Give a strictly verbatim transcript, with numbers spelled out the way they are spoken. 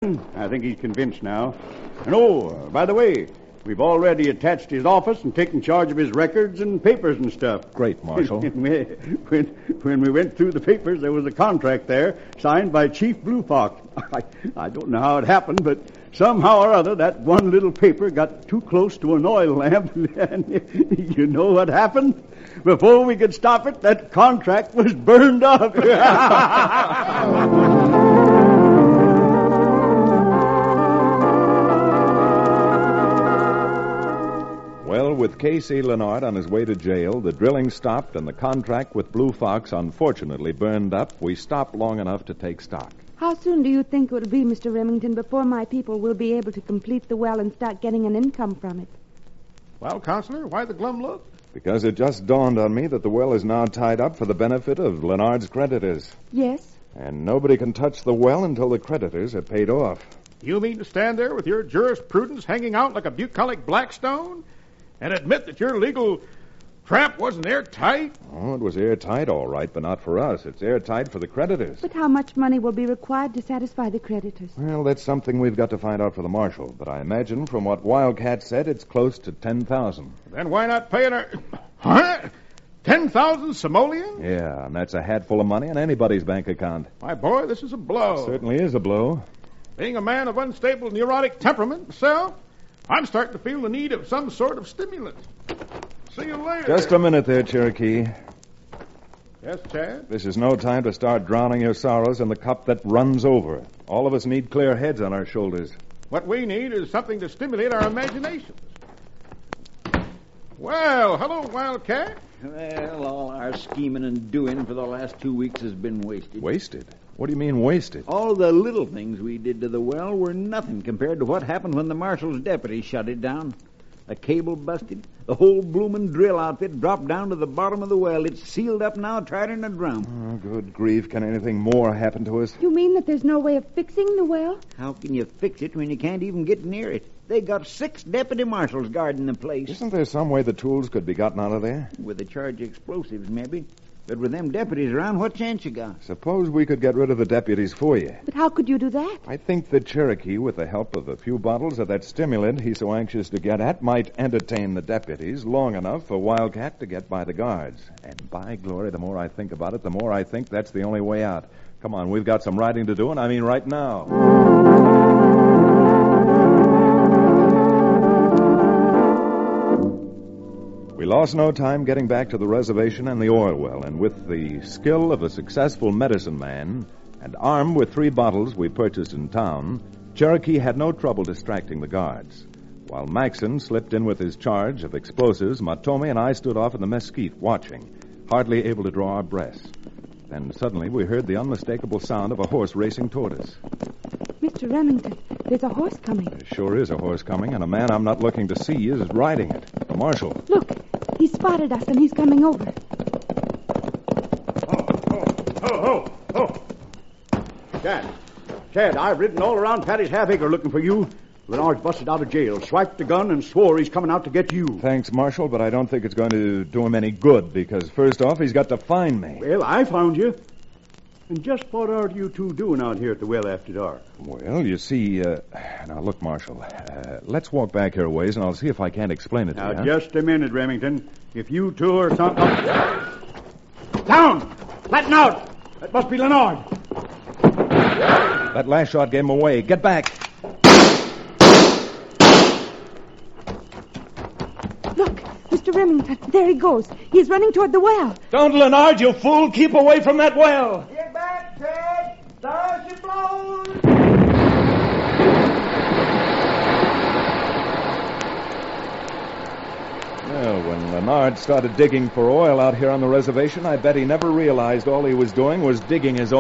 I think he's convinced now. And oh, uh, by the way, we've already attached his office and taken charge of his records and papers and stuff. Great, Marshal. when, when, when we went through the papers, there was a contract there signed by Chief Blue Fox. I, I don't know how it happened, but somehow or other, that one little paper got too close to an oil lamp. And you know what happened? Before we could stop it, that contract was burned up. Well, with K C Leonard on his way to jail, the drilling stopped, and the contract with Blue Fox unfortunately burned up. We stopped long enough to take stock. How soon do you think it will be, Mister Remington, before my people will be able to complete the well and start getting an income from it? Well, Counselor, why the glum look? Because it just dawned on me that the well is now tied up for the benefit of Leonard's creditors. Yes? And nobody can touch the well until the creditors are paid off. You mean to stand there with your jurisprudence hanging out like a bucolic Blackstone and admit that your legal trap wasn't airtight? Oh, it was airtight, all right, but not for us. It's airtight for the creditors. But how much money will be required to satisfy the creditors? Well, that's something we've got to find out for the marshal. But I imagine from what Wildcat said, it's close to ten thousand. Then why not pay it? Our... Huh? ten thousand simoleons? Yeah, and that's a hatful of money in anybody's bank account. My boy, this is a blow. It certainly is a blow. Being a man of unstable neurotic temperament myself, I'm starting to feel the need of some sort of stimulant. See you later. Just a minute there, Cherokee. Yes, Chad? This is no time to start drowning your sorrows in the cup that runs over. All of us need clear heads on our shoulders. What we need is something to stimulate our imaginations. Well, hello, Wildcat. Well, all our scheming and doing for the last two weeks has been wasted. Wasted? What do you mean wasted? All the little things we did to the well were nothing compared to what happened when the marshal's deputy shut it down. A cable busted. The whole bloomin' drill outfit dropped down to the bottom of the well. It's sealed up now, tighter than a drum. Oh, good grief. Can anything more happen to us? You mean that there's no way of fixing the well? How can you fix it when you can't even get near it? They got six deputy marshals guarding the place. Isn't there some way the tools could be gotten out of there? With a charge of explosives, maybe. But with them deputies around, what chance you got? Suppose we could get rid of the deputies for you. But how could you do that? I think the Cherokee, with the help of a few bottles of that stimulant he's so anxious to get at, might entertain the deputies long enough for Wildcat to get by the guards. And by glory, the more I think about it, the more I think that's the only way out. Come on, we've got some writing to do, and I mean right now. We lost no time getting back to the reservation and the oil well, and with the skill of a successful medicine man and armed with three bottles we purchased in town, Cherokee had no trouble distracting the guards. While Maxon slipped in with his charge of explosives, Matomi and I stood off in the mesquite watching, hardly able to draw our breaths. Then suddenly we heard the unmistakable sound of a horse racing toward us. Mister Remington, there's a horse coming. There sure is a horse coming, and a man I'm not looking to see is riding it. The marshal. Look, he spotted us and he's coming over. Oh, oh, oh, oh, oh. Chad, Chad, I've ridden all around Patty's half-acre looking for you. Leonard's busted out of jail, swiped the gun, and swore he's coming out to get you. Thanks, Marshal, but I don't think it's going to do him any good, because first off, he's got to find me. Well, I found you. And just what are you two doing out here at the well after dark? Well, you see, uh, now look, Marshal, uh, let's walk back here a ways, and I'll see if I can't explain it to Now, you. Now, just a minute, Remington. If you two are something... Down! Flatten out! That must be Leonard. That last shot gave him away. Get back. Look, Mister Remington, there he goes. He's running toward the well. Don't, Leonard, you fool. Keep away from that well. Get back, Ted! Stars you blows! Well, when Leonard started digging for oil out here on the reservation, I bet he never realized all he was doing was digging his own